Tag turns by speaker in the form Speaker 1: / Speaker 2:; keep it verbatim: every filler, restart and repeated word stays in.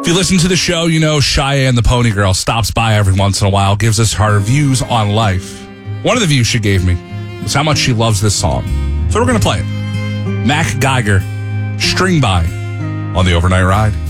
Speaker 1: If you listen to the show, you know Cheyenne the Pony Girl stops by every once in a while, gives us her views on life. One of the views she gave me was how much she loves this song. So we're going to play it. Mac Geiger, String By, on the Overnight Ride.